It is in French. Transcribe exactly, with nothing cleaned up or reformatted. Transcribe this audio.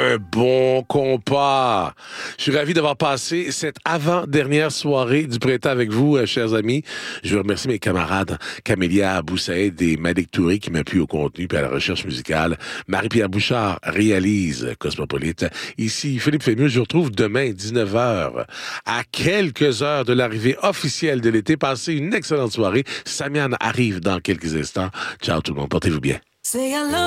un bon compas. Je suis ravi d'avoir passé cette avant-dernière soirée du printemps avec vous, euh, chers amis. Je veux remercier mes camarades Camélia Aboussaïd et Malik Touré qui m'appuient au contenu et à la recherche musicale. Marie-Pierre Bouchard réalise Cosmopolite. Ici, Philippe Fémieux, je vous retrouve demain, dix-neuf heures, à quelques heures de l'arrivée officielle de l'été. Passez une excellente soirée. Samian arrive dans quelques instants. Ciao tout le monde, portez-vous bien.